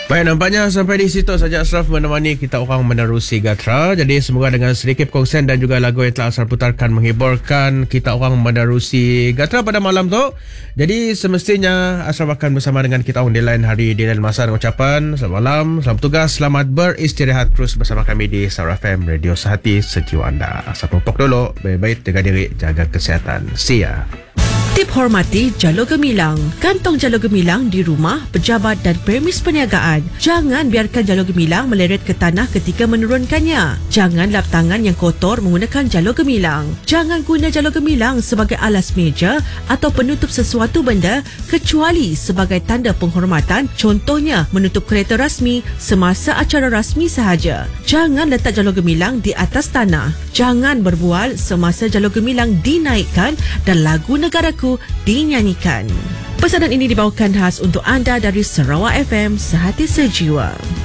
Baik, nampaknya sampai di situ saja Ashraf menemani kita orang menerusi Gatra. Jadi semoga dengan sedikit perkongsian dan juga lagu yang telah Ashraf putarkan menghiburkan kita orang menerusi Gatra pada malam tu. Jadi semestinya Ashraf akan bersama dengan kita orang di lain hari, di lain masa, dengan ucapan selamat malam, selamat tugas, selamat beristirahat terus bersama kami di Star FM, Radio Sehati Sejiwa Anda. Ashraf pumpuk dulu, baik-baik, jaga diri, jaga kesihatan. See ya. Tip hormati jalur gemilang. Kantong jalur gemilang di rumah, pejabat dan premis perniagaan. Jangan biarkan jalur gemilang meleret ke tanah ketika menurunkannya. Jangan lap tangan yang kotor menggunakan jalur gemilang. Jangan guna jalur gemilang sebagai alas meja atau penutup sesuatu benda kecuali sebagai tanda penghormatan, contohnya menutup kereta rasmi semasa acara rasmi sahaja. Jangan letak jalur gemilang di atas tanah. Jangan berbual semasa jalur gemilang dinaikkan dan lagu negaraku dinyanyikan. Pesanan ini dibawakan khas untuk anda dari Sarawak FM Sehati Sejiwa.